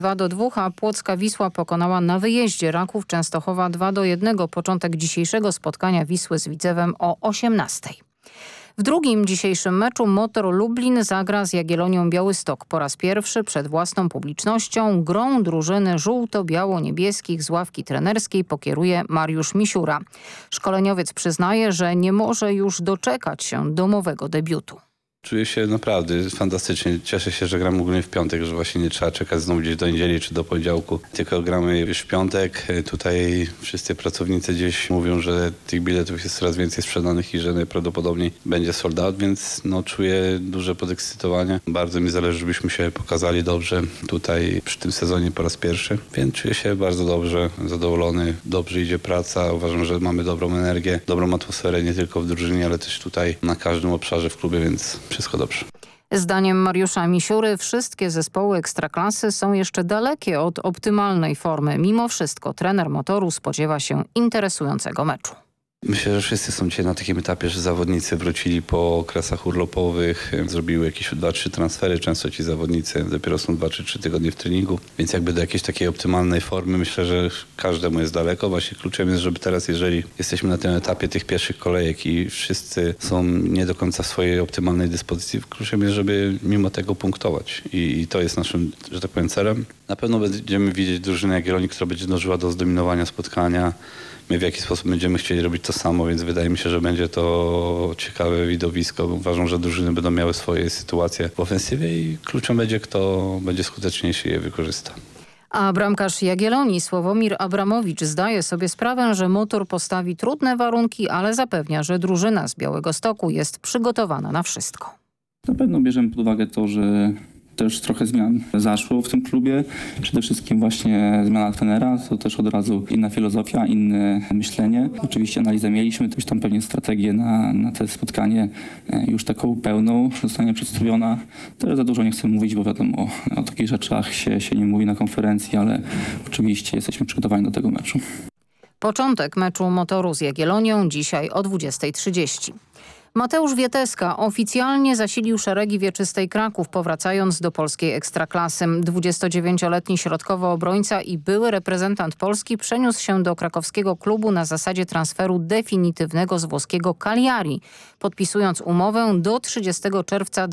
2-2, a Płocka Wisła pokonała na wyjeździe Raków Częstochowa 2-1. Początek dzisiejszego spotkania Wisły z Widzewem o 18:00. W drugim dzisiejszym meczu Motor Lublin zagra z Jagiellonią Białystok. Po raz pierwszy przed własną publicznością grą drużyny żółto-biało-niebieskich z ławki trenerskiej pokieruje Mariusz Misiura. Szkoleniowiec przyznaje, że nie może już doczekać się domowego debiutu. Czuję się naprawdę fantastycznie. Cieszę się, że gramy ogólnie w piątek, że właśnie nie trzeba czekać znowu gdzieś do niedzieli czy do poniedziałku, tylko gramy już w piątek. Tutaj wszyscy pracownicy gdzieś mówią, że tych biletów jest coraz więcej sprzedanych i że najprawdopodobniej będzie sold out, więc czuję duże podekscytowanie. Bardzo mi zależy, żebyśmy się pokazali dobrze tutaj przy tym sezonie po raz pierwszy, więc czuję się bardzo dobrze, zadowolony. Dobrze idzie praca. Uważam, że mamy dobrą energię, dobrą atmosferę nie tylko w drużynie, ale też tutaj na każdym obszarze w klubie, więc wszystko dobrze. Zdaniem Mariusza Misiury wszystkie zespoły Ekstraklasy są jeszcze dalekie od optymalnej formy. Mimo wszystko trener Motoru spodziewa się interesującego meczu. Myślę, że wszyscy są dzisiaj na takim etapie, że zawodnicy wrócili po okresach urlopowych, zrobiły jakieś 2-3 transfery. Często ci zawodnicy dopiero są 2 czy 3 tygodnie w treningu, więc jakby do jakiejś takiej optymalnej formy myślę, że każdemu jest daleko. Właśnie kluczem jest, żeby teraz, jeżeli jesteśmy na tym etapie tych pierwszych kolejek i wszyscy są nie do końca w swojej optymalnej dyspozycji, kluczem jest, żeby mimo tego punktować. I to jest naszym, że tak powiem, celem. Na pewno będziemy widzieć drużynę Jagiellonii, która będzie dążyła do zdominowania spotkania. My w jaki sposób będziemy chcieli robić to samo, więc wydaje mi się, że będzie to ciekawe widowisko. Uważam, że drużyny będą miały swoje sytuacje w ofensywie i kluczem będzie, kto będzie skuteczniejszy i je wykorzysta. A bramkarz Jagiellonii Sławomir Abramowicz zdaje sobie sprawę, że Motor postawi trudne warunki, ale zapewnia, że drużyna z Białegostoku jest przygotowana na wszystko. Na pewno bierzemy pod uwagę to, że też trochę zmian zaszło w tym klubie. Przede wszystkim właśnie zmiana trenera, to też od razu inna filozofia, inne myślenie. Oczywiście analizę mieliśmy, też tam pewnie strategię na to spotkanie już taką pełną zostanie przedstawiona. Teraz za dużo nie chcę mówić, bo wiadomo, o takich rzeczach się nie mówi na konferencji, ale oczywiście jesteśmy przygotowani do tego meczu. Początek meczu Motoru z Jagiellonią dzisiaj o 20:30. Mateusz Wieteska oficjalnie zasilił szeregi Wieczystej Kraków, powracając do polskiej Ekstraklasy. 29-letni środkowy obrońca i były reprezentant Polski przeniósł się do krakowskiego klubu na zasadzie transferu definitywnego z włoskiego Cagliari, podpisując umowę do 30 czerwca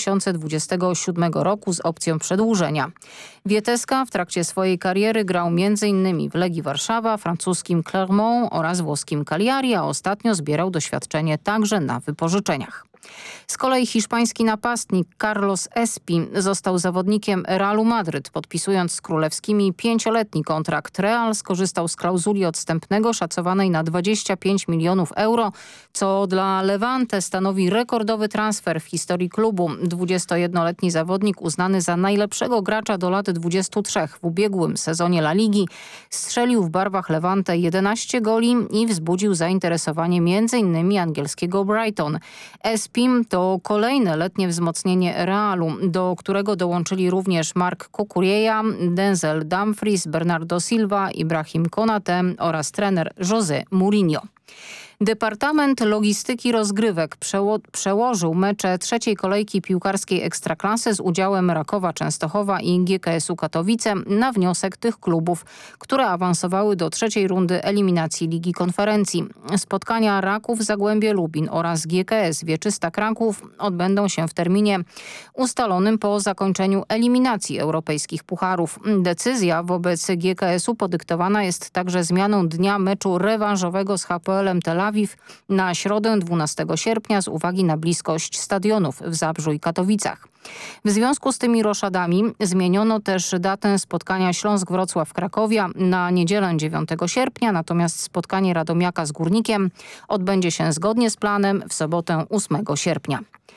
2027 roku z opcją przedłużenia. Wieteska w trakcie swojej kariery grał m.in. w Legii Warszawa, francuskim Clermont oraz włoskim Cagliari, a ostatnio zbierał doświadczenie także na wypożyczeniach. Z kolei hiszpański napastnik Carlos Espi został zawodnikiem Realu Madryt. Podpisując z królewskimi 5-letni kontrakt, Real skorzystał z klauzuli odstępnego szacowanej na 25 milionów euro, co dla Levante stanowi rekordowy transfer w historii klubu. 21-letni zawodnik uznany za najlepszego gracza do lat 23 w ubiegłym sezonie La Ligi strzelił w barwach Levante 11 goli i wzbudził zainteresowanie m.in. angielskiego Brighton. Espim to kolejne letnie wzmocnienie Realu, do którego dołączyli również Marc Cucurella, Denzel Dumfries, Bernardo Silva, Ibrahim Konate oraz trener José Mourinho. Departament Logistyki Rozgrywek przełożył mecze trzeciej kolejki piłkarskiej Ekstraklasy z udziałem Rakowa Częstochowa i GKS-u Katowice na wniosek tych klubów, które awansowały do trzeciej rundy eliminacji Ligi Konferencji. Spotkania Raków Zagłębie Lubin oraz GKS Wieczysta Kraków odbędą się w terminie ustalonym po zakończeniu eliminacji europejskich pucharów. Decyzja wobec GKS-u podyktowana jest także zmianą dnia meczu rewanżowego z HPL-em Tel Awiw na środę 12 sierpnia z uwagi na bliskość stadionów w Zabrzu i Katowicach. W związku z tymi roszadami zmieniono też datę spotkania Śląsk-Wrocław-Krakowia na niedzielę 9 sierpnia, natomiast spotkanie Radomiaka z Górnikiem odbędzie się zgodnie z planem w sobotę 8 sierpnia.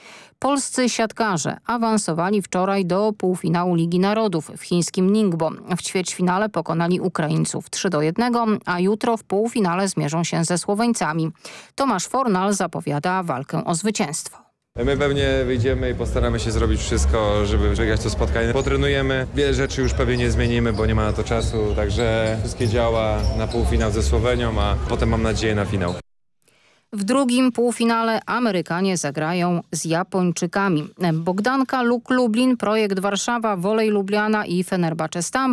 Polscy siatkarze awansowali wczoraj do półfinału Ligi Narodów w chińskim Ningbo. W ćwierćfinale pokonali Ukraińców 3-1, a jutro w półfinale zmierzą się ze Słoweńcami. Tomasz Fornal zapowiada walkę o zwycięstwo. My pewnie wyjdziemy i postaramy się zrobić wszystko, żeby wygrać to spotkanie. Potrenujemy, wiele rzeczy już pewnie nie zmienimy, bo nie ma na to czasu, także wszystkie działa na półfinał ze Słowenią, a potem mam nadzieję na finał. W drugim półfinale Amerykanie zagrają z Japończykami. Bogdanka, Luk Lublin, Projekt Warszawa, Wolej Lubliana i Fenerbahce Stambuł